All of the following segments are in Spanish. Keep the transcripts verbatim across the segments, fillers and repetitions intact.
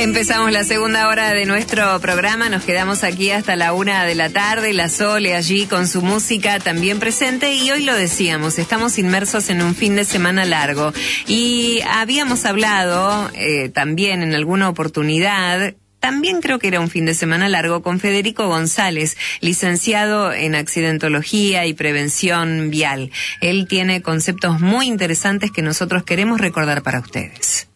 Empezamos la segunda hora de nuestro programa, nos quedamos aquí hasta la una de la tarde, la Sole allí con su música también presente, y hoy lo decíamos, estamos inmersos en un fin de semana largo y habíamos hablado eh, también en alguna oportunidad. También creo que era un fin de semana largo con Federico González, licenciado en accidentología y prevención vial. Él tiene conceptos muy interesantes que nosotros queremos recordar para ustedes.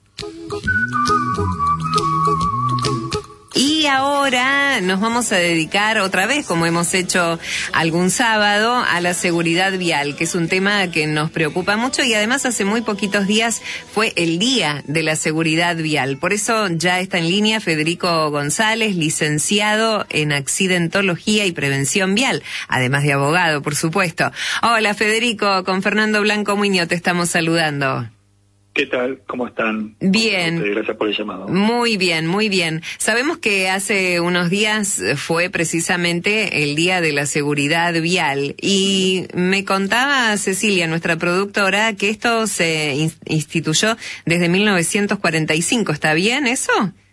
Y ahora nos vamos a dedicar otra vez, como hemos hecho algún sábado, a la seguridad vial, que es un tema que nos preocupa mucho y además hace muy poquitos días fue el Día de la Seguridad Vial. Por eso ya está en línea Federico González, licenciado en accidentología y prevención vial, además de abogado, por supuesto. Hola Federico, con Fernando Blanco Muñoz te estamos saludando. ¿Qué tal? ¿Cómo están? Bien. Gracias por el llamado. Muy bien, muy bien. Sabemos que hace unos días fue precisamente el Día de la Seguridad Vial y me contaba Cecilia, nuestra productora, que esto se instituyó desde mil novecientos cuarenta y cinco. ¿Está bien eso?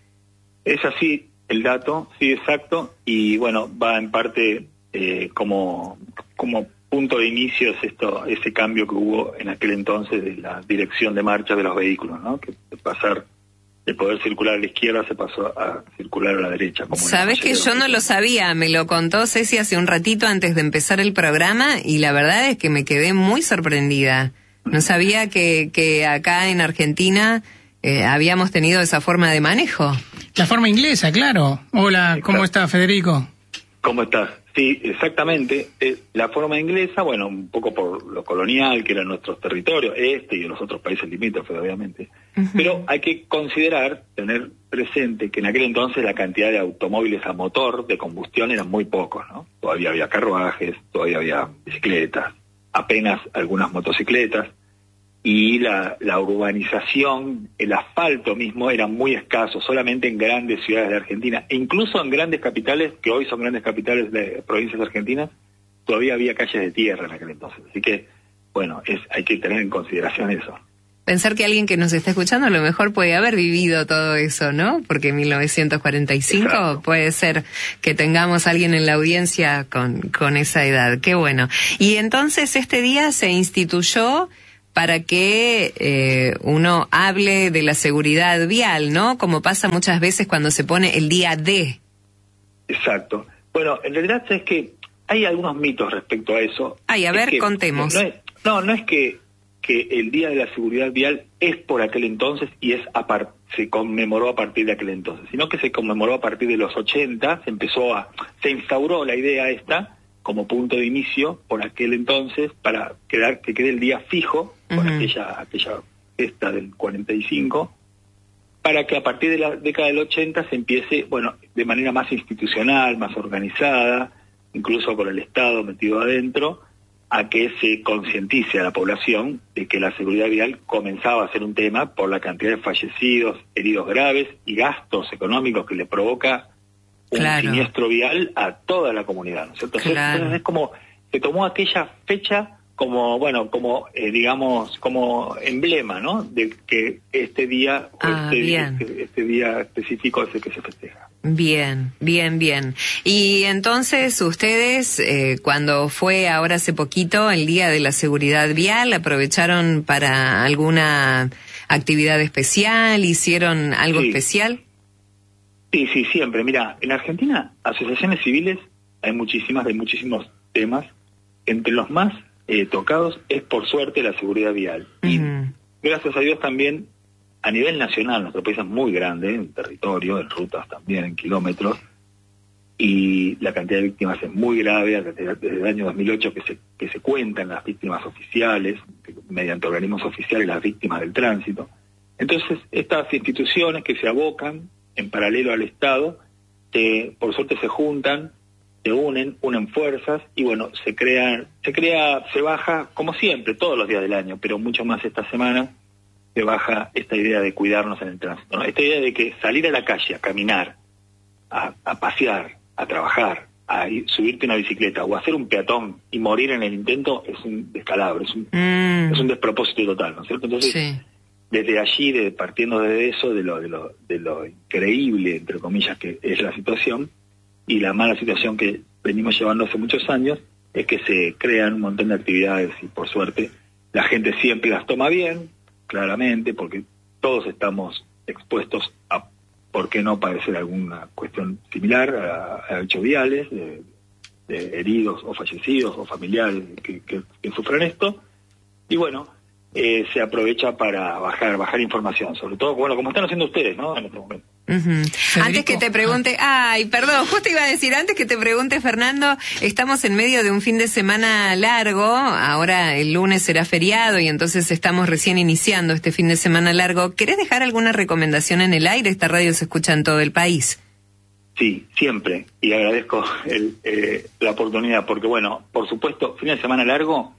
Es así el dato, sí, exacto, y bueno, va en parte eh, como como punto de inicio es esto, ese cambio que hubo en aquel entonces de la dirección de marcha de los vehículos, ¿no? Que de pasar de poder circular a la izquierda se pasó a circular a la derecha. Como Sabes que yo no lo sabía, me lo contó Ceci hace un ratito antes de empezar el programa y la verdad es que me quedé muy sorprendida. No sabía que, que acá en Argentina eh, habíamos tenido esa forma de manejo. La forma inglesa, claro. Hola, ¿cómo está Federico? ¿Cómo estás? Sí, exactamente. Eh, la forma inglesa, bueno, un poco por lo colonial, que eran nuestros territorios, este y los otros países limítrofes, obviamente. Uh-huh. Pero hay que considerar, tener presente que en aquel entonces la cantidad de automóviles a motor de combustión eran muy pocos, ¿no? Todavía había carruajes, todavía había bicicletas, apenas algunas motocicletas, y la, la urbanización, el asfalto mismo era muy escaso, solamente en grandes ciudades de Argentina, e incluso en grandes capitales, que hoy son grandes capitales de provincias argentinas, todavía había calles de tierra en aquel entonces. Así que, bueno, es, hay que tener en consideración eso. Pensar que alguien que nos está escuchando a lo mejor puede haber vivido todo eso, ¿no? Porque en mil novecientos cuarenta y cinco Exacto. Puede ser que tengamos a alguien en la audiencia con, con esa edad. Qué bueno. Y entonces este día se instituyó para que eh, uno hable de la seguridad vial, ¿no? Como pasa muchas veces cuando se pone el día D. Exacto. Bueno, en realidad es que hay algunos mitos respecto a eso. Ay, a ver, que, contemos. No, es, no, no es que, que el Día de la Seguridad Vial es por aquel entonces y es a par, se conmemoró a partir de aquel entonces, sino que se conmemoró a partir de los ochenta, se empezó a, se instauró la idea esta como punto de inicio por aquel entonces para quedar que quede el día fijo por uh-huh. aquella aquella fiesta del cuarenta y cinco, para que a partir de la década del ochenta se empiece, bueno, de manera más institucional, más organizada, incluso con el Estado metido adentro, a que se concientice a la población de que la seguridad vial comenzaba a ser un tema por la cantidad de fallecidos, heridos graves y gastos económicos que le provoca un claro. siniestro vial a toda la comunidad, ¿no es cierto? Claro. Entonces es como, se tomó aquella fecha como, bueno, como, eh, digamos, como emblema, ¿no? De que este día, ah, este, este, este día específico es el que se festeja. Bien, bien, bien. Y entonces ustedes, eh, cuando fue ahora hace poquito el Día de la Seguridad Vial, ¿aprovecharon para alguna actividad especial? ¿Hicieron algo sí. especial? Sí, sí, siempre. Mira, en Argentina, asociaciones civiles, hay muchísimas, hay muchísimos temas. Entre los más eh, tocados es, por suerte, la seguridad vial. Uh-huh. Y gracias a Dios también, a nivel nacional, nuestro país es muy grande, en territorio, en rutas también, en kilómetros, y la cantidad de víctimas es muy grave. Desde, desde el año dos mil ocho que se, que se cuentan las víctimas oficiales, que, mediante organismos oficiales, las víctimas del tránsito. Entonces, estas instituciones que se abocan en paralelo al Estado, eh, por suerte se juntan, se unen, unen fuerzas y bueno, se crean, se crea, se baja, como siempre, todos los días del año, pero mucho más esta semana, se baja esta idea de cuidarnos en el tránsito, ¿no? Esta idea de que salir a la calle, a caminar, a, a pasear, a trabajar, a ir, subirte una bicicleta o hacer un peatón y morir en el intento es un descalabro, es un, mm. es un despropósito total, ¿no es cierto? Entonces, sí. desde allí, de, partiendo de eso, de lo, de, lo, de lo increíble, entre comillas, que es la situación, y la mala situación que venimos llevando hace muchos años, es que se crean un montón de actividades y por suerte la gente siempre las toma bien, claramente, porque todos estamos expuestos a, ¿por qué no padecer alguna cuestión similar a, a hechos viales, de, de heridos o fallecidos o familiares que, que, que sufran esto? Y bueno, eh, se aprovecha para bajar bajar información, sobre todo, bueno, como están haciendo ustedes, ¿no? En este momento. Uh-huh. Antes que te pregunte, ay, perdón, justo iba a decir, antes que te pregunte, Fernando, estamos en medio de un fin de semana largo, ahora el lunes será feriado y entonces estamos recién iniciando este fin de semana largo. ¿Querés dejar alguna recomendación en el aire? Esta radio se escucha en todo el país. Sí, siempre, y agradezco el, eh, la oportunidad, porque bueno, por supuesto, fin de semana largo,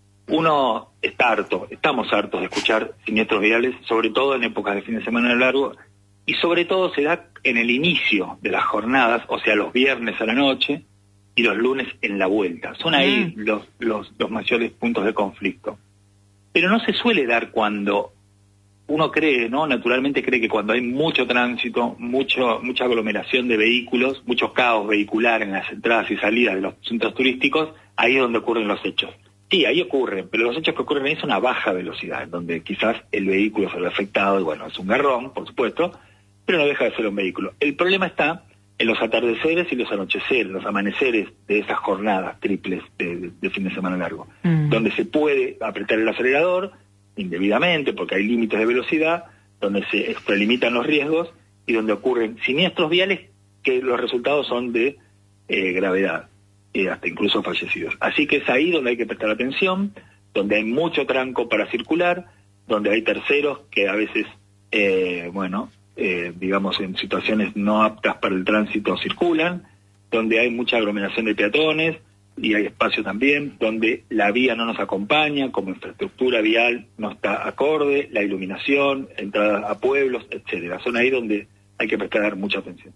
uno está harto, estamos hartos de escuchar siniestros viales, sobre todo en épocas de fin de semana largo, y sobre todo se da en el inicio de las jornadas, o sea, los viernes a la noche y los lunes en la vuelta. Son ahí mm. los, los, los mayores puntos de conflicto. Pero no se suele dar cuando uno cree, ¿no? Naturalmente cree que cuando hay mucho tránsito, mucho mucha aglomeración de vehículos, mucho caos vehicular en las entradas y salidas de los centros turísticos, ahí es donde ocurren los hechos. Sí, ahí ocurren, pero los hechos que ocurren ahí son a baja velocidad, donde quizás el vehículo se ve afectado, y bueno, es un garrón, por supuesto, pero no deja de ser un vehículo. El problema está en los atardeceres y los anocheceres, los amaneceres de esas jornadas triples de, de, de fin de semana largo, mm. donde se puede apretar el acelerador indebidamente porque hay límites de velocidad, donde se extralimitan los riesgos y donde ocurren siniestros viales que los resultados son de eh, gravedad, eh, hasta incluso fallecidos. Así que es ahí donde hay que prestar atención, donde hay mucho tranco para circular, donde hay terceros que a veces, eh, bueno... Eh, digamos, en situaciones no aptas para el tránsito circulan, donde hay mucha aglomeración de peatones y hay espacio también, donde la vía no nos acompaña, como infraestructura vial no está acorde, la iluminación, entradas a pueblos, etcétera. Son ahí donde hay que prestar mucha atención.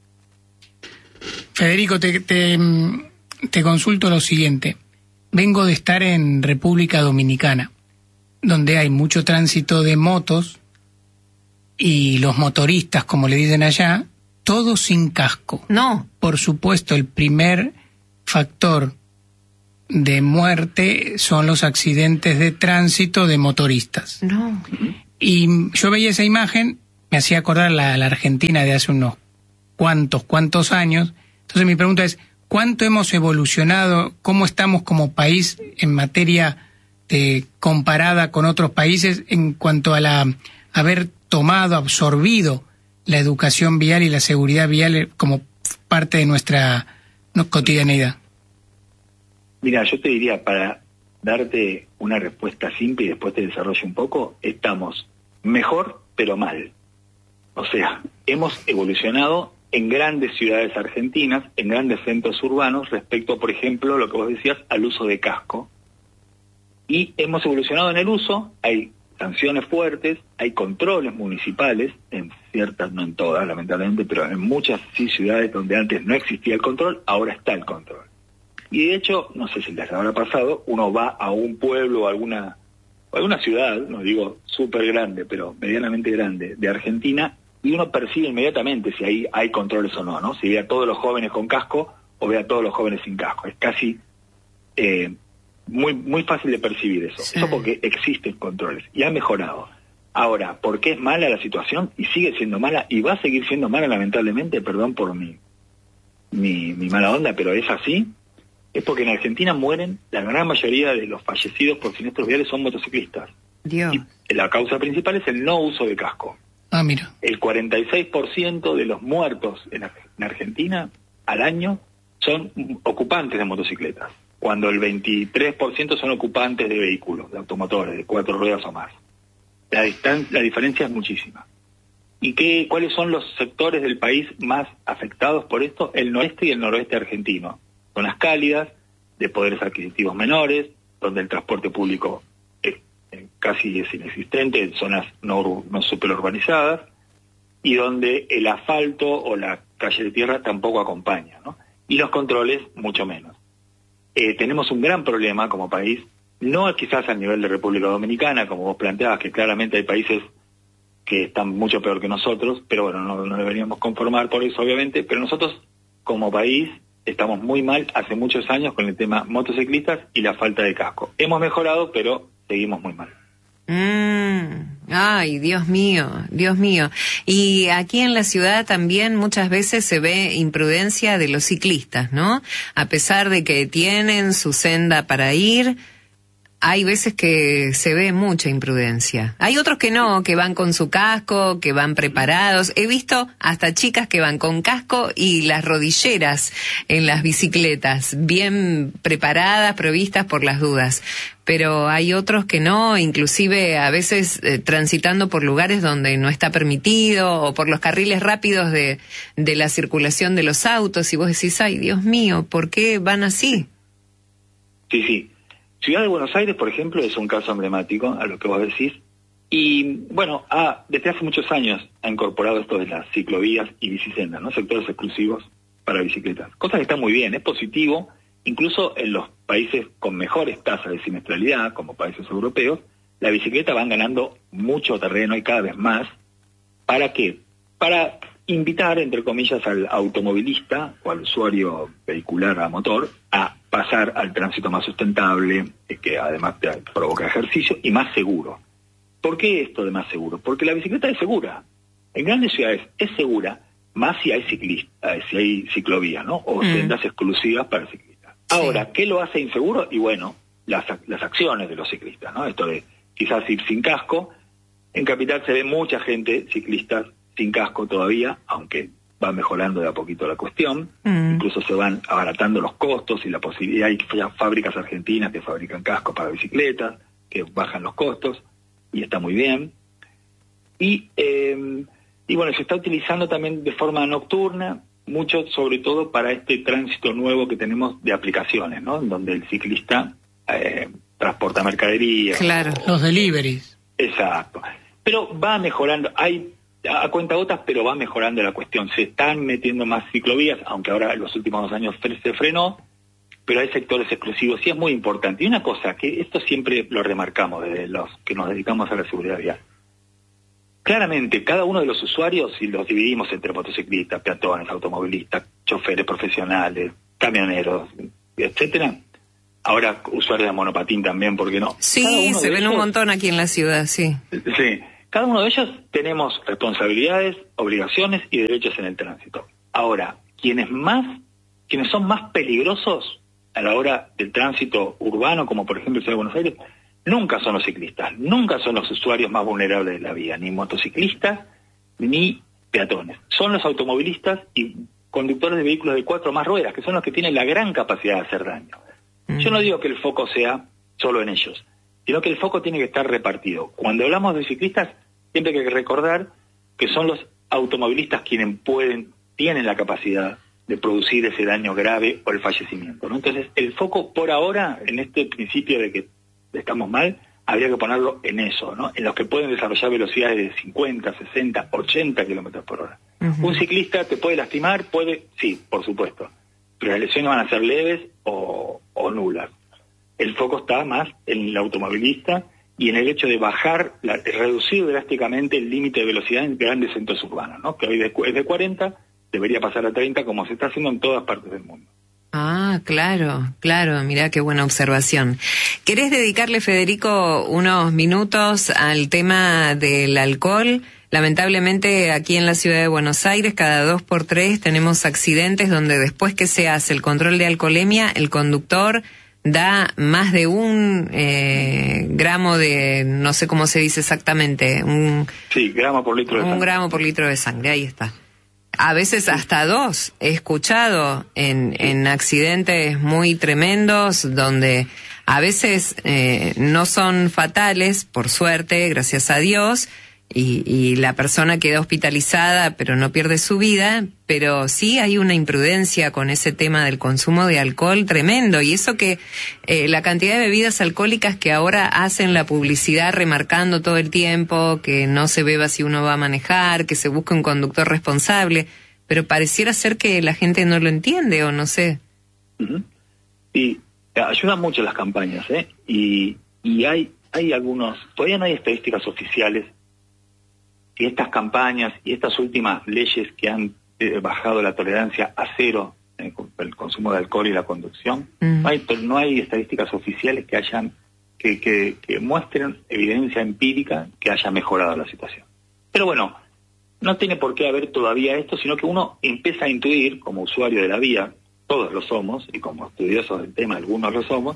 Federico, te, te, te consulto lo siguiente. Vengo de estar en República Dominicana, donde hay mucho tránsito de motos y los motoristas, como le dicen allá, todos sin casco. No. Por supuesto, el primer factor de muerte son los accidentes de tránsito de motoristas. No. Y yo veía esa imagen, me hacía acordar la, la Argentina de hace unos cuantos, cuantos años. Entonces mi pregunta es, ¿cuánto hemos evolucionado? ¿Cómo estamos como país en materia de, comparada con otros países en cuanto a la haber tomado, absorbido la educación vial y la seguridad vial como parte de nuestra no, cotidianeidad? Mira, yo te diría, para darte una respuesta simple y después te desarrollo un poco, estamos mejor pero mal. O sea, hemos evolucionado en grandes ciudades argentinas, en grandes centros urbanos, respecto, por ejemplo, lo que vos decías, al uso de casco. Y hemos evolucionado en el uso, hay sanciones fuertes, hay controles municipales, en ciertas, no en todas, lamentablemente, pero en muchas sí ciudades donde antes no existía el control, ahora está el control. Y de hecho, no sé si les habrá pasado, uno va a un pueblo o alguna, o alguna ciudad, no digo súper grande, pero medianamente grande, de Argentina, y uno percibe inmediatamente si ahí hay controles o no, ¿no? Si ve a todos los jóvenes con casco o ve a todos los jóvenes sin casco. Es casi... Eh, Muy muy fácil de percibir eso, sí. Eso porque existen controles y ha mejorado. Ahora, ¿por qué es mala la situación? Y sigue siendo mala y va a seguir siendo mala, lamentablemente, perdón por mi, mi, mi mala onda, pero es así. Es porque en Argentina mueren, la gran mayoría de los fallecidos por siniestros viales son motociclistas. Dios. Y la causa principal es el no uso de casco. Ah, mira. El cuarenta y seis por ciento de los muertos en, en Argentina al año son ocupantes de motocicletas, cuando el veintitrés por ciento son ocupantes de vehículos, de automotores, de cuatro ruedas o más. La distancia, la diferencia es muchísima. ¿Y qué, cuáles son los sectores del país más afectados por esto? El noreste y el noroeste argentino. Zonas cálidas, de poderes adquisitivos menores, donde el transporte público es, eh, casi es inexistente, en zonas no, no superurbanizadas, y donde el asfalto o la calle de tierra tampoco acompaña, ¿no? Y los controles mucho menos. Eh, tenemos un gran problema como país no quizás al nivel de República Dominicana, como vos planteabas, que claramente hay países que están mucho peor que nosotros, pero bueno, no, no deberíamos conformar por eso, obviamente, pero nosotros como país estamos muy mal hace muchos años con el tema motociclistas y la falta de casco. Hemos mejorado, pero seguimos muy mal. Mm, ay, Dios mío, Dios mío. Y aquí en la ciudad también muchas veces se ve imprudencia de los ciclistas, ¿no? A pesar de que tienen su senda para ir, hay veces que se ve mucha imprudencia. Hay otros que no, que van con su casco, que van preparados. He visto hasta chicas que van con casco y las rodilleras en las bicicletas, bien preparadas, provistas por las dudas. Pero hay otros que no, inclusive a veces eh, transitando por lugares donde no está permitido o por los carriles rápidos de, de la circulación de los autos. Y vos decís, ay, Dios mío, ¿por qué van así? Sí, sí. Ciudad de Buenos Aires, por ejemplo, es un caso emblemático a lo que vos decís. Y, bueno, ha, desde hace muchos años ha incorporado esto de las ciclovías y bicisendas, ¿no? Sectores exclusivos para bicicletas. Cosa que está muy bien, es positivo. Incluso en los países con mejores tasas de siniestralidad, como países europeos, la bicicleta van ganando mucho terreno y cada vez más. ¿Para qué? Para invitar, entre comillas, al automovilista o al usuario vehicular a motor a pasar al tránsito más sustentable, que además te provoca ejercicio, y más seguro. ¿Por qué esto de más seguro? Porque la bicicleta es segura. En grandes ciudades es segura, más si hay ciclistas, si hay ciclovías, ¿no? O mm. sendas exclusivas para ciclistas. Sí. Ahora, ¿qué lo hace inseguro? Y bueno, las, las acciones de los ciclistas, ¿no? Esto de quizás ir sin casco. En Capital se ve mucha gente, ciclistas, sin casco todavía, aunque va mejorando de a poquito la cuestión. Mm. Incluso se van abaratando los costos y la posibilidad. Hay fábricas argentinas que fabrican cascos para bicicletas, que bajan los costos, y está muy bien. Y, eh, y bueno, se está utilizando también de forma nocturna, mucho sobre todo para este tránsito nuevo que tenemos de aplicaciones, ¿no? Donde el ciclista eh, transporta mercadería. Claro, o, los deliveries. Exacto. Pero va mejorando, hay a cuentagotas, pero va mejorando la cuestión. Se están metiendo más ciclovías, aunque ahora en los últimos dos años se frenó, pero hay sectores exclusivos y es muy importante. Y una cosa, que esto siempre lo remarcamos desde los que nos dedicamos a la seguridad vial. Claramente, cada uno de los usuarios, si los dividimos entre motociclistas, peatones, automovilistas, choferes profesionales, camioneros, etcétera, ahora usuarios de monopatín también, ¿por qué no? Sí, se ven ellos, un montón aquí en la ciudad, sí. Sí. Cada uno de ellos tenemos responsabilidades, obligaciones y derechos en el tránsito. Ahora, quienes más, quienes son más peligrosos a la hora del tránsito urbano, como por ejemplo en Ciudad de Buenos Aires, nunca son los ciclistas, nunca son los usuarios más vulnerables de la vía, ni motociclistas, ni peatones. Son los automovilistas y conductores de vehículos de cuatro o más ruedas, que son los que tienen la gran capacidad de hacer daño. Mm. Yo no digo que el foco sea solo en ellos, sino que el foco tiene que estar repartido. Cuando hablamos de ciclistas, siempre hay que recordar que son los automovilistas quienes pueden, tienen la capacidad de producir ese daño grave o el fallecimiento, ¿no? Entonces, el foco por ahora, en este principio de que estamos mal, habría que ponerlo en eso, ¿no? En los que pueden desarrollar velocidades de cincuenta, sesenta, ochenta kilómetros por hora. Uh-huh. Un ciclista te puede lastimar, puede, sí, por supuesto, pero las lesiones van a ser leves o, o nulas. El foco está más en el automovilista y en el hecho de bajar, la, reducir drásticamente el límite de velocidad en grandes centros urbanos, ¿no? Que hoy es de cuarenta, debería pasar a treinta, como se está haciendo en todas partes del mundo. Ah, claro, claro, mirá qué buena observación. ¿Querés dedicarle, Federico, unos minutos al tema del alcohol? Lamentablemente aquí en la ciudad de Buenos Aires cada dos por tres tenemos accidentes donde después que se hace el control de alcoholemia, el conductor da más de un eh, gramo de, no sé cómo se dice exactamente, un, sí, gramo por litro de sangre. Un gramo por litro de sangre, ahí está. A veces hasta dos. He escuchado en, en accidentes muy tremendos donde a veces eh, no son fatales, por suerte, gracias a Dios, y, y la persona queda hospitalizada pero no pierde su vida, pero sí hay una imprudencia con ese tema del consumo de alcohol tremendo, y eso que eh, la cantidad de bebidas alcohólicas que ahora hacen la publicidad remarcando todo el tiempo que no se beba si uno va a manejar, que se busque un conductor responsable, pero pareciera ser que la gente no lo entiende o no sé. Uh-huh. Y Ayudan mucho las campañas, ¿eh? Y, y hay, hay algunos, todavía no hay estadísticas oficiales, y estas campañas y estas últimas leyes que han eh, bajado la tolerancia a cero en el consumo de alcohol y la conducción, mm. no, hay, no hay estadísticas oficiales que hayan que, que, que muestren evidencia empírica que haya mejorado la situación. Pero bueno, no tiene por qué haber todavía esto, sino que uno empieza a intuir, como usuario de la vía, todos lo somos, y como estudiosos del tema algunos lo somos,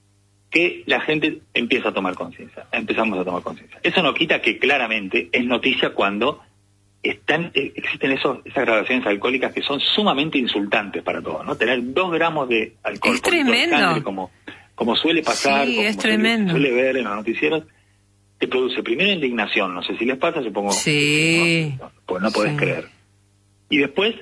que la gente empieza a tomar conciencia, empezamos a tomar conciencia. Eso no quita que claramente es noticia cuando están existen esos, esas graduaciones alcohólicas que son sumamente insultantes para todos, ¿no? Tener dos gramos de alcohol es tremendo. Sangre, como, como suele pasar, sí, como es suele, tremendo. suele ver en los noticieros, te produce primero indignación, no sé si les pasa, supongo, sí. no, pues no podés sí. creer. Y después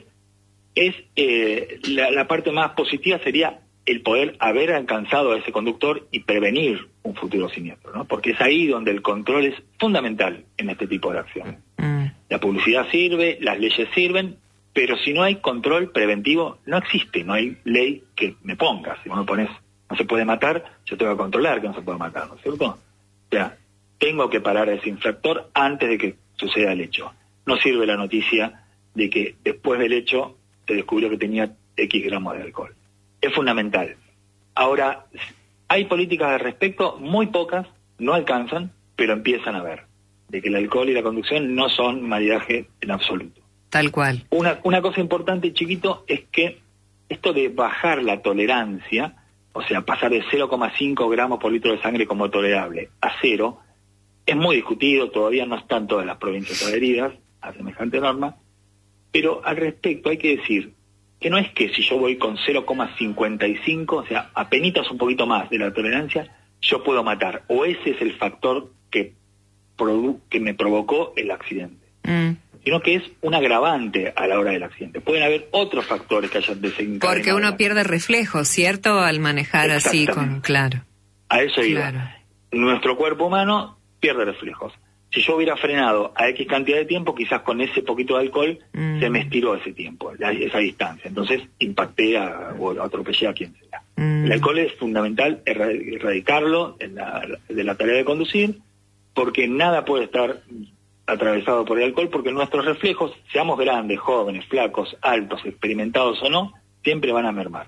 es eh, la, la parte más positiva sería el poder haber alcanzado a ese conductor y prevenir un futuro siniestro, ¿no? Porque es ahí donde el control es fundamental en este tipo de acciones. Mm. La publicidad sirve, las leyes sirven, pero si no hay control preventivo, no existe, no hay ley que me ponga. Si vos me pones, no se puede matar, yo tengo que controlar que no se puede matar, ¿no es cierto? O sea, tengo que parar a ese infractor antes de que suceda el hecho. No sirve la noticia de que después del hecho se descubrió que tenía X gramos de alcohol. Es fundamental. Ahora, hay políticas al respecto, muy pocas, no alcanzan, pero empiezan a ver, de que el alcohol y la conducción no son maridaje en absoluto. Tal cual. Una, una cosa importante, chiquito, es que esto de bajar la tolerancia, o sea, pasar de cero coma cinco gramos por litro de sangre como tolerable a cero, es muy discutido, todavía no están todas las provincias adheridas a semejante norma, pero al respecto hay que decir que no es que si yo voy con cero coma cincuenta y cinco, o sea, apenitas un poquito más de la tolerancia, yo puedo matar, o ese es el factor que, produ- que me provocó el accidente, mm. sino que es un agravante a la hora del accidente. Pueden haber otros factores que hayan desencadenado. Porque uno pierde reflejos, ¿cierto? Al manejar así con... Claro. A eso claro. iba. Nuestro cuerpo humano pierde reflejos. Si yo hubiera frenado a X cantidad de tiempo, quizás con ese poquito de alcohol mm. se me estiró ese tiempo, la, esa distancia. Entonces impacté a, o atropellé a quien sea. Mm. El alcohol es fundamental erradicarlo en la, de la tarea de conducir, porque nada puede estar atravesado por el alcohol, porque nuestros reflejos, seamos grandes, jóvenes, flacos, altos, experimentados o no, siempre van a mermar.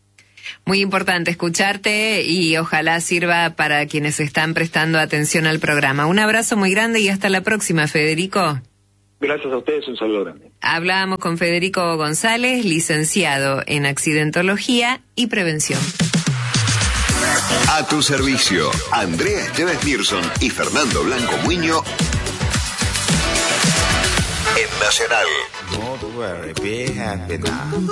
Muy importante escucharte y ojalá sirva para quienes están prestando atención al programa. Un abrazo muy grande y hasta la próxima, Federico. Gracias a ustedes, un saludo grande. Hablábamos con Federico González, licenciado en accidentología y prevención. A tu servicio, Andrea Esteves Mirson y Fernando Blanco Muño en Nacional. Don't worry, be happy now.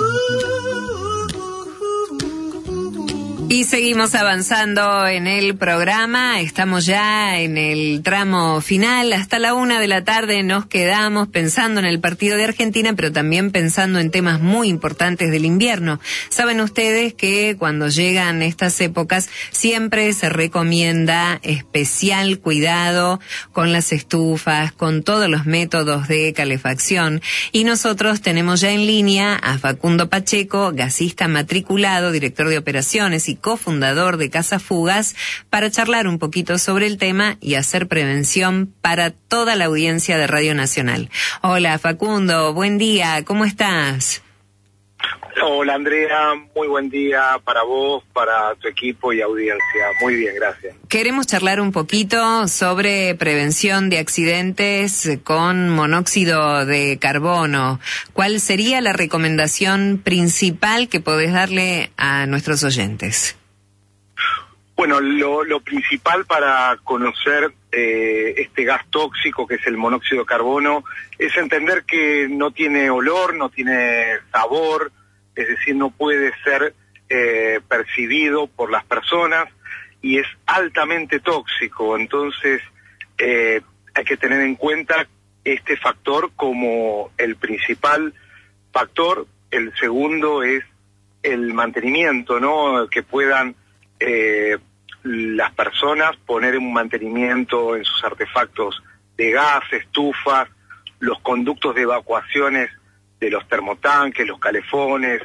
Y seguimos avanzando en el programa, estamos ya en el tramo final, hasta la una de la tarde nos quedamos pensando en el partido de Argentina, pero también pensando en temas muy importantes del invierno. Saben ustedes que cuando llegan estas épocas siempre se recomienda especial cuidado con las estufas, con todos los métodos de calefacción, y nosotros tenemos ya en línea a Facundo Pacheco, gasista matriculado, director de operaciones y cofundador de Casa Fugas, para charlar un poquito sobre el tema y hacer prevención para toda la audiencia de Radio Nacional. Hola Facundo, buen día, ¿cómo estás? Hola Andrea, muy buen día para vos, para tu equipo y audiencia. Muy bien, gracias. Queremos charlar un poquito sobre prevención de accidentes con monóxido de carbono. ¿Cuál sería la recomendación principal que podés darle a nuestros oyentes? Bueno, lo, lo principal para conocer eh, este gas tóxico que es el monóxido de carbono es entender que no tiene olor, no tiene sabor, es decir, no puede ser eh, percibido por las personas y es altamente tóxico. Entonces eh, hay que tener en cuenta este factor como el principal factor. El segundo es el mantenimiento, ¿no? Que puedan eh, las personas poner un mantenimiento en sus artefactos de gas, estufas, los conductos de evacuaciones de los termotanques, los calefones,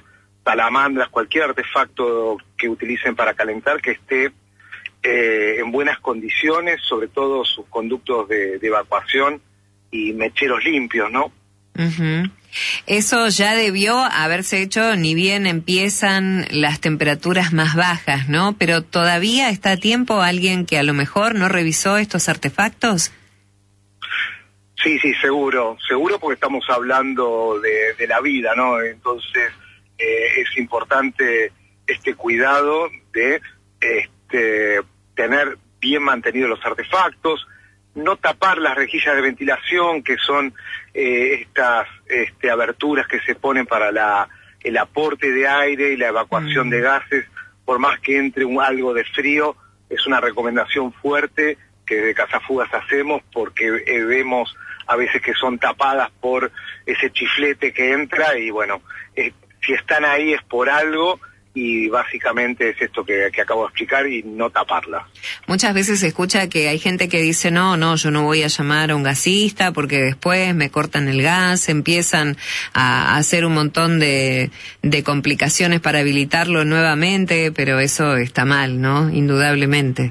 salamandras, cualquier artefacto que utilicen para calentar, que esté eh, en buenas condiciones, sobre todo sus conductos de, de evacuación y mecheros limpios, ¿no? Uh-huh. Eso ya debió haberse hecho ni bien empiezan las temperaturas más bajas, ¿no? Pero todavía está a tiempo alguien que a lo mejor no revisó estos artefactos. Sí, sí, seguro, seguro porque estamos hablando de, de la vida, ¿no? Entonces eh, es importante este cuidado de este, tener bien mantenidos los artefactos, no tapar las rejillas de ventilación, que son eh, estas este, aberturas que se ponen para la, el aporte de aire y la evacuación mm. de gases, por más que entre un, algo de frío, es una recomendación fuerte que de Cazafugas hacemos, porque eh, vemos a veces que son tapadas por ese chiflete que entra, y bueno, eh, si están ahí es por algo, y básicamente es esto que, que acabo de explicar, y no taparla. Muchas veces se escucha que hay gente que dice, no, no, yo no voy a llamar a un gasista porque después me cortan el gas, empiezan a hacer un montón de, de complicaciones para habilitarlo nuevamente, pero eso está mal, ¿no? Indudablemente.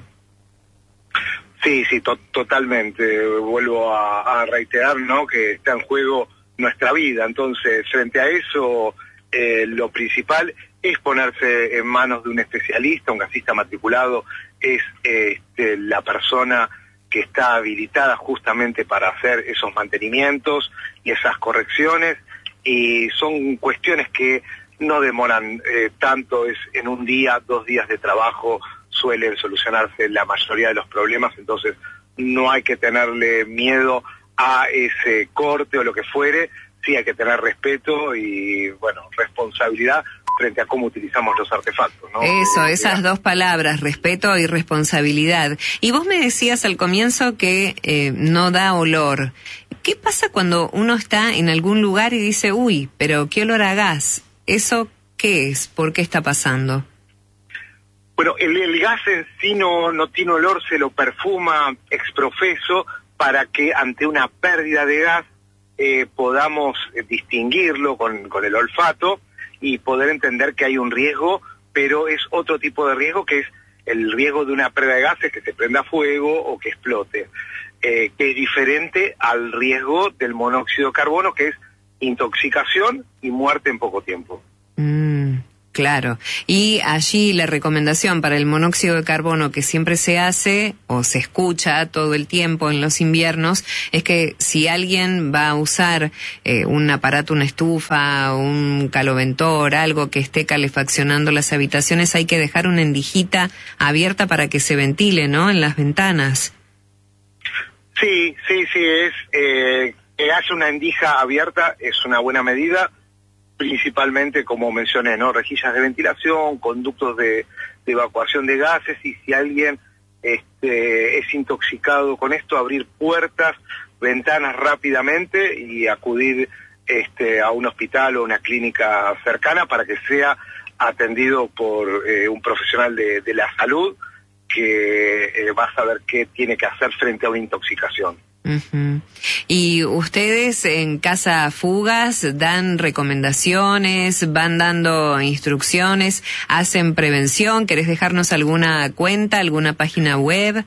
Sí, sí, to- totalmente. Vuelvo a, a reiterar, ¿no?, que está en juego nuestra vida. Entonces, frente a eso, eh, lo principal es ponerse en manos de un especialista, un gasista matriculado, es eh, este, la persona que está habilitada justamente para hacer esos mantenimientos y esas correcciones, y son cuestiones que no demoran eh, tanto, es en un día, dos días de trabajo, suelen solucionarse la mayoría de los problemas, entonces no hay que tenerle miedo a ese corte o lo que fuere, sí hay que tener respeto y, bueno, responsabilidad frente a cómo utilizamos los artefactos, ¿no? Eso, eh, esas digamos. dos palabras, respeto y responsabilidad. Y vos me decías al comienzo que eh, no da olor. ¿Qué pasa cuando uno está en algún lugar y dice, uy, pero qué olor a gas? ¿Eso qué es? ¿Por qué está pasando? Bueno, el, el gas en sí no, no tiene olor, se lo perfuma exprofeso para que ante una pérdida de gas eh, podamos eh, distinguirlo con, con el olfato y poder entender que hay un riesgo, pero es otro tipo de riesgo, que es el riesgo de una pérdida de gases, que se prenda fuego o que explote, eh, que es diferente al riesgo del monóxido de carbono, que es intoxicación y muerte en poco tiempo. Mm, claro. Y allí la recomendación para el monóxido de carbono que siempre se hace o se escucha todo el tiempo en los inviernos es que si alguien va a usar eh, un aparato, una estufa, un caloventor, algo que esté calefaccionando las habitaciones, hay que dejar una endijita abierta para que se ventile, ¿no?, en las ventanas. Sí, sí, sí, es eh, que haya una endija abierta es una buena medida, principalmente, como mencioné, ¿no?, rejillas de ventilación, conductos de, de evacuación de gases, y si alguien este, es intoxicado con esto, abrir puertas, ventanas rápidamente y acudir este, a un hospital o una clínica cercana para que sea atendido por eh, un profesional de, de la salud que eh, va a saber qué tiene que hacer frente a una intoxicación. Uh-huh. Y ustedes en Cazafugas dan recomendaciones, van dando instrucciones, hacen prevención. ¿Querés dejarnos alguna cuenta, alguna página web?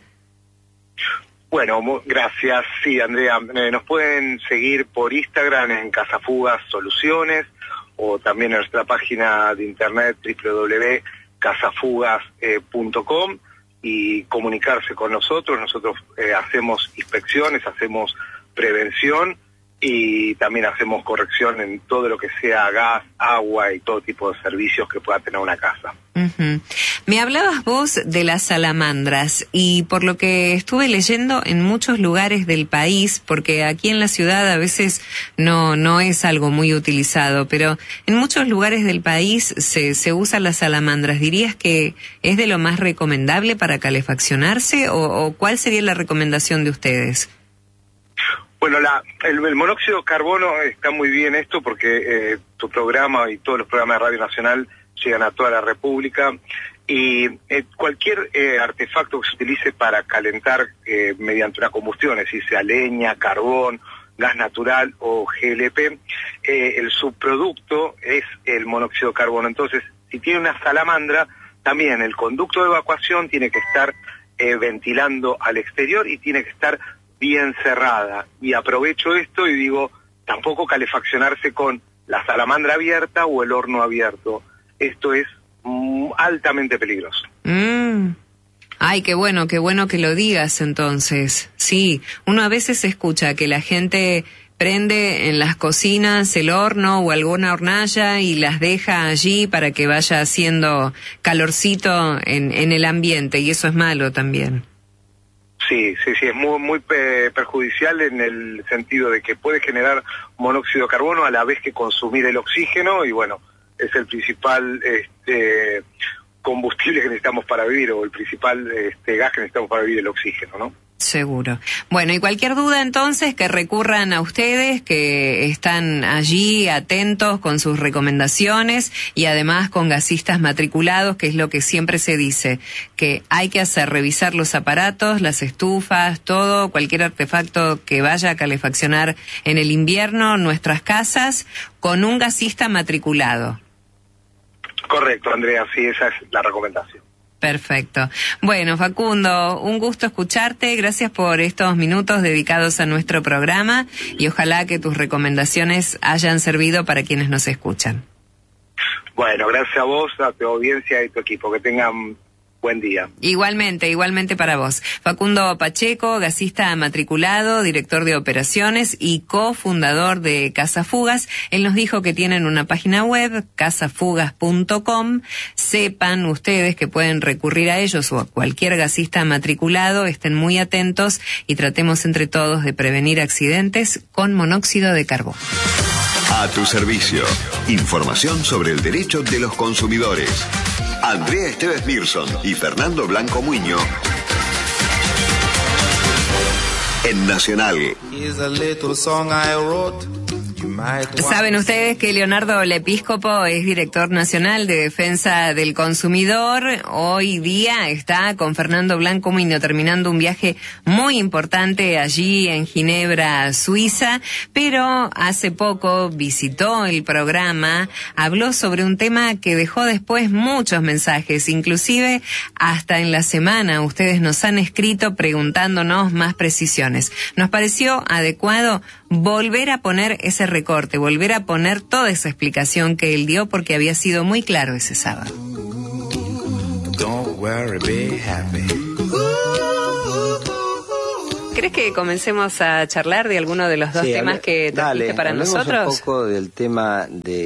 Bueno, gracias. Sí, Andrea, eh, nos pueden seguir por Instagram en Cazafugas Soluciones, o también en nuestra página de internet doble u doble u doble u punto cazafugas punto com, y comunicarse con nosotros. Nosotros eh, hacemos inspecciones, hacemos prevención y también hacemos corrección en todo lo que sea gas, agua y todo tipo de servicios que pueda tener una casa. Uh-huh. Me hablabas vos de las salamandras, y por lo que estuve leyendo, en muchos lugares del país, porque aquí en la ciudad a veces no no es algo muy utilizado, pero en muchos lugares del país se, se usan las salamandras. ¿Dirías que es de lo más recomendable para calefaccionarse, o, o cuál sería la recomendación de ustedes? Bueno, la, el, el monóxido de carbono está muy bien esto, porque eh, tu programa y todos los programas de Radio Nacional llegan a toda la República, y eh, cualquier eh, artefacto que se utilice para calentar eh, mediante una combustión, es decir, sea leña, carbón, gas natural o G L P, eh, el subproducto es el monóxido de carbono. Entonces, si tiene una salamandra, también el conducto de evacuación tiene que estar eh, ventilando al exterior y tiene que estar bien cerrada. Y aprovecho esto y digo, tampoco calefaccionarse con la salamandra abierta o el horno abierto. Esto es mm, altamente peligroso. Mm. Ay, qué bueno, qué bueno que lo digas entonces. Sí, uno a veces escucha que la gente prende en las cocinas el horno o alguna hornalla y las deja allí para que vaya haciendo calorcito en, en el ambiente, y eso es malo también. Sí, sí, sí, es muy, muy pe- perjudicial en el sentido de que puede generar monóxido de carbono a la vez que consumir el oxígeno, y bueno, es el principal este, combustible que necesitamos para vivir, o el principal este, gas que necesitamos para vivir, el oxígeno, ¿no? Seguro. Bueno, y cualquier duda entonces que recurran a ustedes, que están allí atentos con sus recomendaciones y además con gasistas matriculados, que es lo que siempre se dice, que hay que hacer, revisar los aparatos, las estufas, todo, cualquier artefacto que vaya a calefaccionar en el invierno nuestras casas con un gasista matriculado. Correcto, Andrea, sí, esa es la recomendación. Perfecto. Bueno, Facundo, un gusto escucharte. Gracias por estos minutos dedicados a nuestro programa y ojalá que tus recomendaciones hayan servido para quienes nos escuchan. Bueno, gracias a vos, a tu audiencia y tu equipo. Que tengan buen día. Igualmente, igualmente para vos. Facundo Pacheco, gasista matriculado, director de operaciones y cofundador de Casa Fugas. Él nos dijo que tienen una página web, casa fugas punto com. Sepan ustedes que pueden recurrir a ellos o a cualquier gasista matriculado. Estén muy atentos y tratemos entre todos de prevenir accidentes con monóxido de carbono. A tu servicio. Información sobre el derecho de los consumidores. Andrea Esteves Mirson y Fernando Blanco Muño en Nacional. Saben ustedes que Leonardo Lepíscopo es director nacional de defensa del consumidor. Hoy día está con Fernando Blanco Muño terminando un viaje muy importante allí en Ginebra, Suiza, pero hace poco visitó el programa, habló sobre un tema que dejó después muchos mensajes, inclusive hasta en la semana ustedes nos han escrito preguntándonos más precisiones. Nos pareció adecuado volver a poner ese recorte, volver a poner toda esa explicación que él dio porque había sido muy claro ese sábado. Don't worry, be happy. ¿Crees que comencemos a charlar de alguno de los dos sí, temas hable, que trajiste dale, para hablemos nosotros? Un poco del tema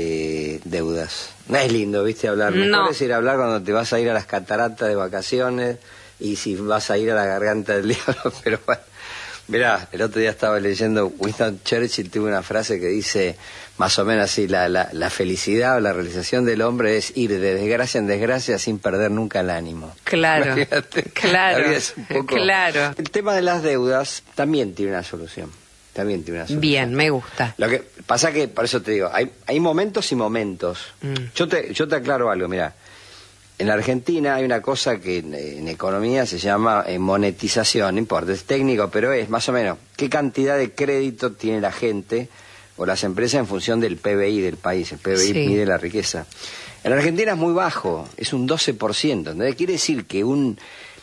de deudas. No es lindo, ¿viste? Hablar. Mejor No. es ir a hablar cuando te vas a ir a las cataratas de vacaciones y si vas a ir a la garganta del diablo, pero bueno. Mirá, el otro día estaba leyendo, Winston Churchill tuvo una frase que dice, más o menos así, la, la, la felicidad o la realización del hombre es ir de desgracia en desgracia sin perder nunca el ánimo. Claro, Imagínate, claro, la vida es un poco... claro. El tema de las deudas también tiene una solución, también tiene una solución. Bien, me gusta. Lo que pasa que, por eso te digo, hay, hay momentos y momentos. Mm. Yo te, yo te aclaro algo, mira. En la Argentina hay una cosa que en, en economía se llama eh, monetización, no importa, es técnico, pero es más o menos qué cantidad de crédito tiene la gente o las empresas en función del P B I del país. El P B I Sí. mide la riqueza. En la Argentina es muy bajo, es un doce por ciento. ¿Entendés? Quiere decir que un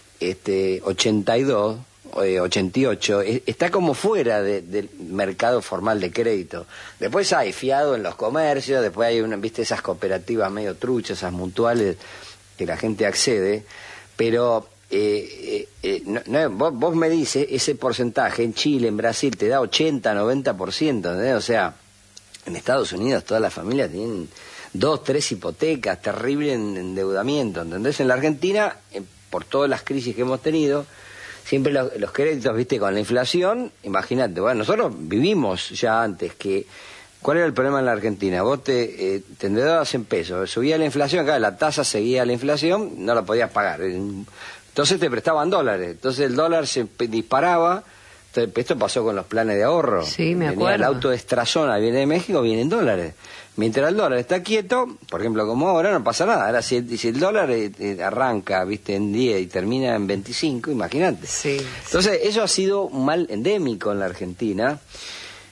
este, ochenta y dos, eh, ochenta y ocho es, está como fuera de, del mercado formal de crédito. Después hay fiado en los comercios, después hay una, viste, esas cooperativas medio truchas, esas mutuales que la gente accede, pero eh, eh, eh, no, no, vos, vos me dices, ese porcentaje en Chile, en Brasil, te da ochenta, noventa por ciento, ¿entendés? O sea, en Estados Unidos todas las familias tienen dos, tres hipotecas, terrible en, endeudamiento, ¿entendés? En la Argentina, eh, por todas las crisis que hemos tenido, siempre los, los créditos, viste, con la inflación, imagínate, bueno, nosotros vivimos ya antes que... ¿Cuál era el problema en la Argentina? Vos te, eh, te endeudabas en pesos, subía la inflación, claro, la tasa seguía la inflación, no la podías pagar. Entonces te prestaban dólares, entonces el dólar se disparaba. Entonces, esto pasó con los planes de ahorro. Sí, me Venía acuerdo. el auto de Estrazona, viene de México, viene en dólares. Mientras el dólar está quieto, por ejemplo, como ahora, no pasa nada. Ahora, si, si el dólar eh, eh, arranca, viste, en diez y termina en veinticinco, imagínate. Sí. Entonces, eso ha sido un mal endémico en la Argentina.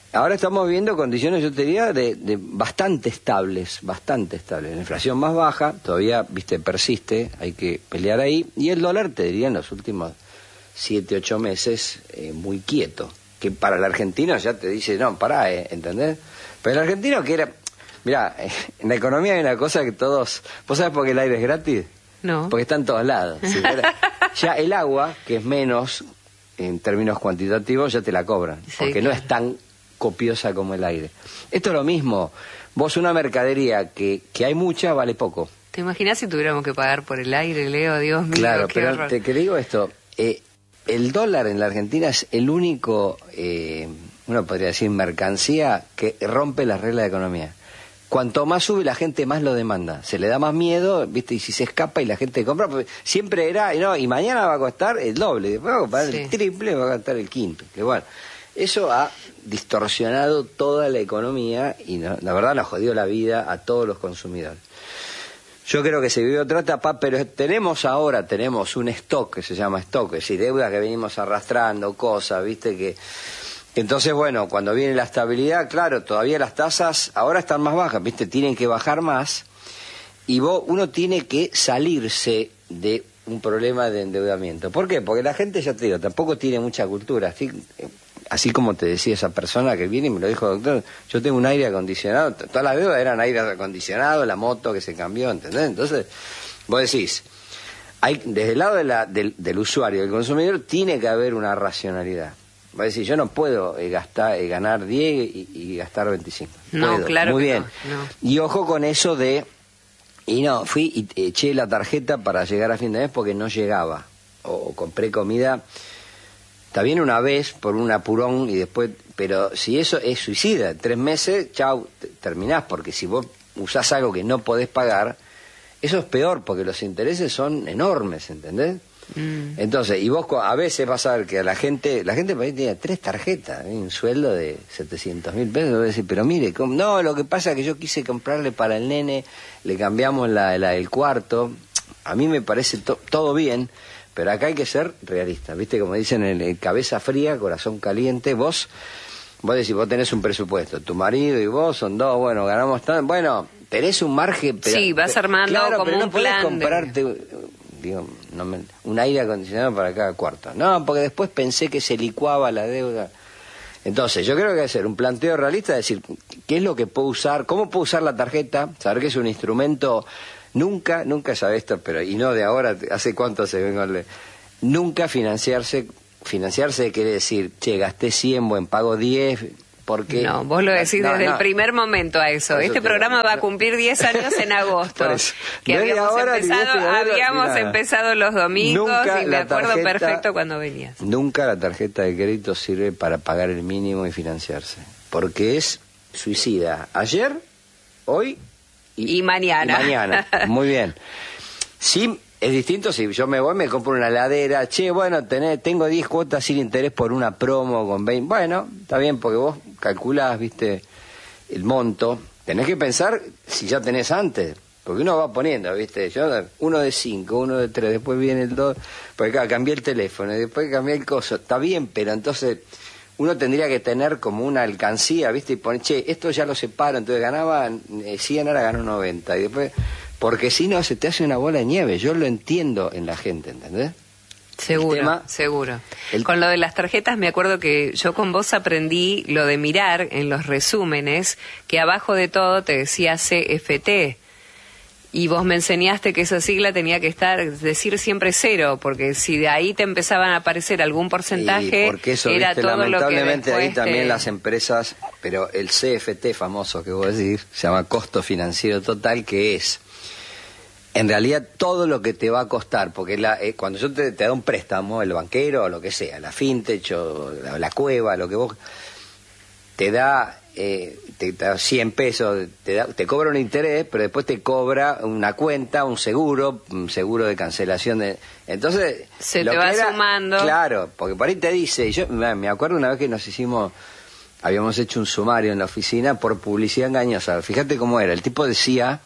ahora estamos viviendo condiciones, yo te diría, de, de bastante estables, bastante estables. La inflación más baja, todavía, viste, persiste, hay que pelear ahí. Y el dólar, te diría, en los últimos siete, ocho meses, eh, muy quieto. Que para el argentino ya te dice, no, pará, eh, ¿entendés? Pero el argentino que era... Mirá, eh, en la economía hay una cosa que todos... ¿Vos sabés por qué el aire es gratis? No. Porque está en todos lados. ¿Sí? Ya el agua, que es menos en términos cuantitativos, ya te la cobran. Sí, porque claro. no es tan copiosa como el aire. Esto es lo mismo. Vos una mercadería que, que hay mucha, vale poco. ¿Te imaginas si tuviéramos que pagar por el aire, Leo? Dios mío, Claro, qué pero horror. te, te digo esto. Eh, el dólar en la Argentina es el único, eh, uno podría decir, mercancía que rompe las reglas de economía. Cuanto más sube la gente, más lo demanda. Se le da más miedo, ¿viste? Y si se escapa y la gente compra, pues siempre era, no, y mañana va a costar el doble, después va a costar Sí. el triple, va a costar el quinto. Que bueno, eso ha distorsionado toda la economía y no, la verdad nos jodió la vida a todos los consumidores. Yo creo que se vivió otra etapa, pero tenemos ahora, tenemos un stock que se llama stock, es decir, deuda que venimos arrastrando, cosas, ¿viste? Que entonces, bueno, cuando viene la estabilidad, claro, todavía las tasas ahora están más bajas, ¿viste? Tienen que bajar más y vos, uno tiene que salirse de un problema de endeudamiento. ¿Por qué? Porque la gente, ya te digo, tampoco tiene mucha cultura. Así, así como te decía esa persona que viene y me lo dijo, doctor, yo tengo un aire acondicionado, todas las deudas eran aire acondicionado, la moto que se cambió, ¿entendés? Entonces, vos decís, hay, desde el lado de la, del, del usuario, del consumidor, tiene que haber una racionalidad. Va a decir, yo no puedo eh, gastar, eh, ganar diez y, y gastar veinticinco. No, Puedo. claro Muy que bien. no, no. Y ojo con eso de, y no, fui y eché la tarjeta para llegar a fin de mes porque no llegaba. O, o compré comida, está bien una vez por un apurón y después, pero si eso es suicida, en tres meses, chau, te- terminás, porque si vos usás algo que no podés pagar, eso es peor porque los intereses son enormes, ¿entendés? Mm. Entonces, y vos co- a veces vas a ver que a la gente, la gente por ahí tiene tres tarjetas, ¿eh? Un sueldo de setecientos mil pesos, y vos decís, pero mire, ¿cómo? No, lo que pasa es que yo quise comprarle para el nene, le cambiamos la, la del cuarto, a mí me parece to- todo bien, pero acá hay que ser realista, ¿viste? Como dicen, en el cabeza fría, corazón caliente, vos, vos decís, vos tenés un presupuesto, tu marido y vos son dos, bueno, ganamos tan, bueno, tenés un margen, pero, Sí, vas armando claro, como pero no un podés plan de- comprarte, digo, no me- un aire acondicionado para cada cuarto. No, porque después pensé que se licuaba la deuda. Entonces, yo creo que hay que hacer un planteo realista, decir, ¿qué es lo que puedo usar? ¿Cómo puedo usar la tarjeta? Saber que es un instrumento, nunca, nunca sabe esto, pero, y no de ahora, ¿hace cuánto se vengo a leer? Nunca financiarse, financiarse quiere decir, che, gasté cien, buen pago diez, porque... No, vos lo decís No, desde no. el primer momento a eso. Por eso Este te digo, programa va a no. cumplir diez años en agosto. Por eso. Que No es de habíamos ahora, ni de empezado, este gobierno, ni habíamos nada. empezado los domingos Nunca y me la acuerdo tarjeta- perfecto cuando venías. Nunca la tarjeta de crédito sirve para pagar el mínimo y financiarse, porque es suicida. Ayer, hoy Y mañana. y mañana. Muy bien. Sí, es distinto si yo me voy, me compro una heladera, che, bueno, tenés, tengo diez cuotas sin interés por una promo con veinte. Bueno, está bien, porque vos calculás, viste, el monto. Tenés que pensar si ya tenés antes. Porque uno va poniendo, ¿viste? Yo, uno de cinco, uno de tres, después viene el dos, porque acá cambié el teléfono, y después cambié el coso. Está bien, pero entonces uno tendría que tener como una alcancía, ¿viste? Y poner, che, esto ya lo separo, entonces ganaba eh, cien, ahora ganó noventa. Y después, porque si no, se te hace una bola de nieve. Yo lo entiendo en la gente, ¿entendés? Seguro, El tema- seguro. el- Con lo de las tarjetas me acuerdo que yo con vos aprendí lo de mirar en los resúmenes que abajo de todo te decía C F T. Y vos me enseñaste que esa sigla tenía que estar, decir siempre cero, porque si de ahí te empezaban a aparecer algún porcentaje, Y porque eso, era viste, todo lo que lamentablemente ahí después también te- las empresas, pero el C F T famoso que vos decís, se llama costo financiero total, que es en realidad todo lo que te va a costar, porque la, eh, cuando yo te, te da un préstamo, el banquero o lo que sea, la fintech o la, la cueva, lo que vos, te da, eh, te, te da cien pesos, te, da, te cobra un interés, pero después te cobra una cuenta, un seguro, un seguro de cancelación de... Entonces... Se lo te que va era- sumando. Claro, porque por ahí te dice, yo me me acuerdo una vez que nos hicimos, habíamos hecho un sumario en la oficina por publicidad engañosa. Fíjate cómo era, el tipo decía,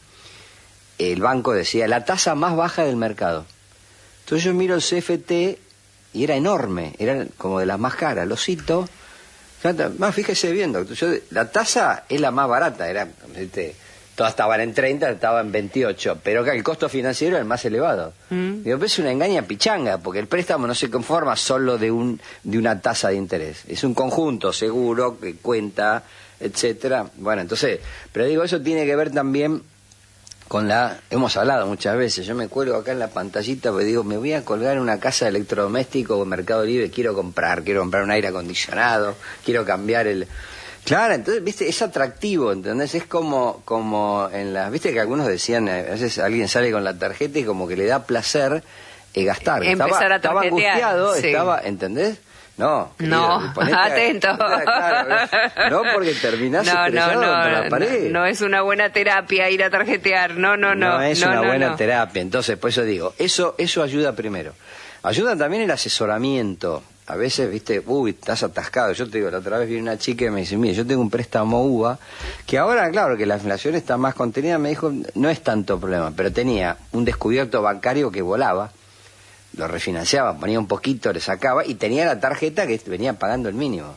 el banco decía, la tasa más baja del mercado. Entonces yo miro el C F T y era enorme, era como de las más caras, lo cito, Más fíjese bien, doctor, yo, la tasa es la más barata, era, ¿viste? Todas estaban en treinta, estaban en veintiocho, pero que el costo financiero es el más elevado. Mm. Digo, es una engaña pichanga, porque el préstamo no se conforma solo de un de una tasa de interés, es un conjunto seguro, que cuenta, etcétera. Bueno, entonces, pero digo, eso tiene que ver también con la, hemos hablado muchas veces, yo me cuelgo acá en la pantallita, porque digo, me voy a colgar en una casa de electrodoméstico o Mercado Libre, quiero comprar, quiero comprar un aire acondicionado, quiero cambiar el... Claro, entonces, viste, es atractivo, ¿entendés? Es como, como en las, viste que algunos decían, a veces alguien sale con la tarjeta y como que le da placer eh, gastar. Empezar estaba, a estaba angustiado, sí. estaba, ¿entendés? No, querido, no, ponete, atento. Ponete, claro, no, porque terminás no, estresado no, no, contra la pared. No, no es una buena terapia ir a tarjetear, no, no, no. No es no, una no, buena no. terapia, entonces, por eso digo, eso, eso ayuda primero. Ayuda también el asesoramiento. A veces, viste, uy, estás atascado. Yo te digo, la otra vez vi una chica y me dice, mire, yo tengo un préstamo U V A, que ahora, claro, que la inflación está más contenida, me dijo, no es tanto problema, pero tenía un descubierto bancario que volaba, lo refinanciaba, ponía un poquito, le sacaba, y tenía la tarjeta que venía pagando el mínimo.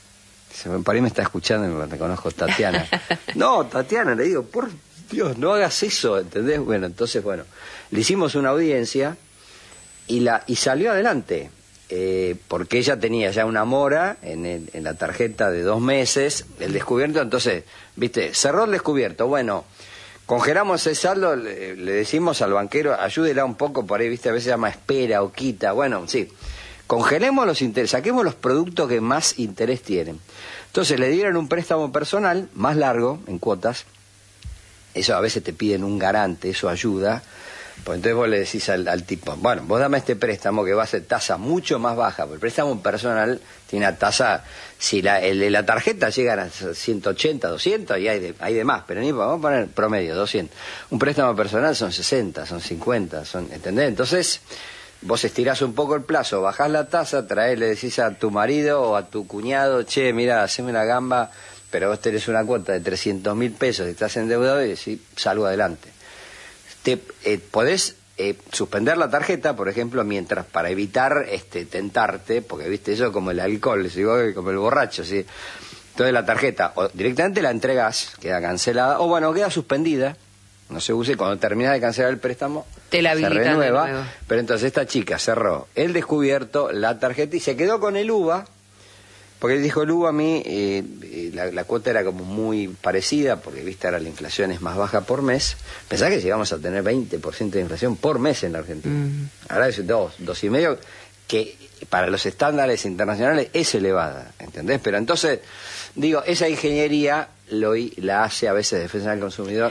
Por ahí me está escuchando y me reconozco, Tatiana. No, Tatiana, le digo, por Dios, no hagas eso, ¿entendés? Bueno, entonces, bueno, le hicimos una audiencia y la y salió adelante. Eh, porque ella tenía ya una mora en, el, en la tarjeta de dos meses, el descubierto, entonces, viste, cerró el descubierto, bueno, congelamos el saldo, le, le decimos al banquero, ayúdela un poco, por ahí, viste, a veces se llama espera o quita, bueno, sí, congelemos los intereses, saquemos los productos que más interés tienen. Entonces le dieron un préstamo personal, más largo, en cuotas, eso a veces te piden un garante, eso ayuda. Pues entonces vos le decís al, al tipo, bueno, vos dame este préstamo que va a ser tasa mucho más baja, porque el préstamo personal tiene una tasa, si la, el de la tarjeta llega a ciento ochenta, doscientos, y hay de, hay de más, pero ni vamos a poner promedio, doscientos. Un préstamo personal son sesenta, son cincuenta, son, ¿entendés? Entonces, vos estirás un poco el plazo, bajás la tasa, traés, le decís a tu marido o a tu cuñado, che, mira, haceme una gamba, pero vos tenés una cuota de trescientos mil pesos, estás endeudado y decís, salgo adelante. Te, eh, podés eh, suspender la tarjeta, por ejemplo, mientras, para evitar este tentarte, porque viste eso como el alcohol, ¿sí? Como el borracho, ¿sí? Entonces la tarjeta o directamente la entregás, queda cancelada, o bueno, queda suspendida, no se use, cuando terminás de cancelar el préstamo, te la se renueva, pero entonces esta chica cerró el descubierto, la tarjeta, y se quedó con el U V A, porque dijo el U V A a mí, eh, la, la cuota era como muy parecida, porque viste ahora la inflación es más baja por mes. Pensá que llegamos a tener veinte por ciento de inflación por mes en la Argentina. Mm. Ahora es dos, dos y medio, que para los estándares internacionales es elevada, ¿entendés? Pero entonces, digo, esa ingeniería lo, la hace a veces Defensa del Consumidor